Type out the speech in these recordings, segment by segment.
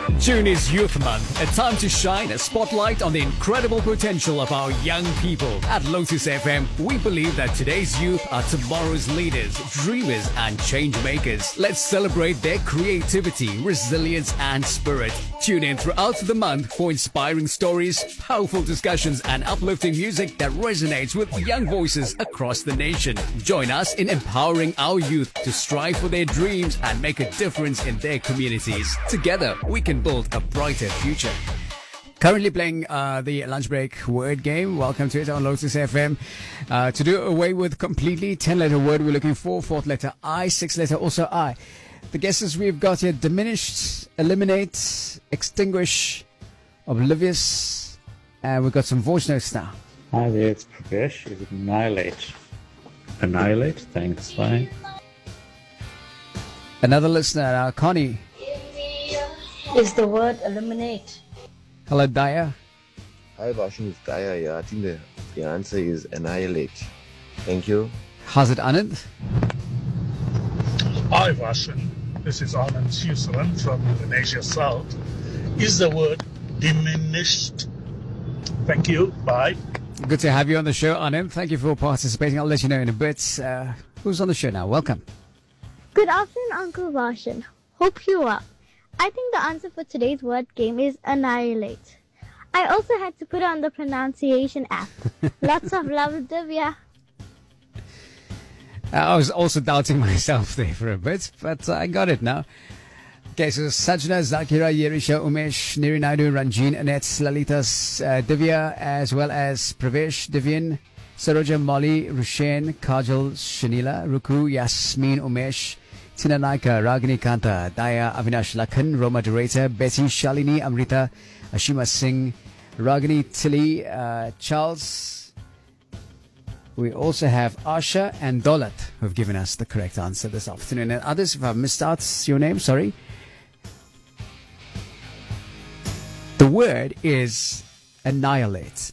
June is Youth Month, a time to shine a spotlight on the incredible potential of our young people. At Lotus FM, we believe that today's youth are tomorrow's leaders, dreamers, and change makers. Let's celebrate their creativity, resilience, and spirit. Tune in throughout the month for inspiring stories, powerful discussions, and uplifting music that resonates with young voices across the nation. Join us in empowering our youth to strive for their dreams and make a difference in their communities. Together, we can build a brighter future. Currently playing the lunch break word game. Welcome to it on Lotus FM. To do away with completely, 10-letter word we're looking for. 4th letter I, 6th letter also I. The guesses we've got here: diminished, eliminate, extinguish, oblivious, and we've got some voice notes now. Hi there, it's Pravesh. Is it annihilate? Annihilate, thanks, bye. Another listener, Connie. Is the word eliminate? Hello, Daya. Hi, Varshan, it's Daya. Yeah, I think the answer is annihilate. Thank you. How's it, Anand? Hi, Varshan. This is Anand Susaran from Indonesia South. Is the word diminished? Thank you. Bye. Good to have you on the show, Anand. Thank you for participating. I'll let you know in a bit. Who's on the show now? Welcome. Good afternoon, Uncle Varshan. Hope you are. I think the answer for today's word game is annihilate. I also had to put on the pronunciation app. Lots of love, Divya. I was also doubting myself there for a bit, but I got it now. Okay, so Sajna, Zakira, Yerisha, Umesh, Niri Naidu, Ranjeen, Annette, Lalita, Divya, as well as Pravesh, Divyan, Saroja, Molly, Rushen, Kajal, Shanila, Ruku, Yasmin, Umesh, Tina Naika, Ragini Kanta, Daya, Avinash Lakhan, Roma Dureta, Betty, Shalini, Amrita, Ashima Singh, Ragini Tilly, Charles. We also have Asha and Dolat who have given us the correct answer this afternoon. And others, if I've missed out your name, sorry. The word is annihilate.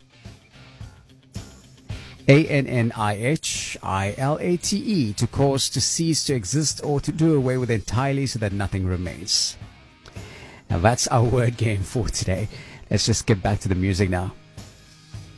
ANNIHILATE, to cause, to cease, to exist, or to do away with entirely so that nothing remains. Now that's our word game for today. Let's just get back to the music now.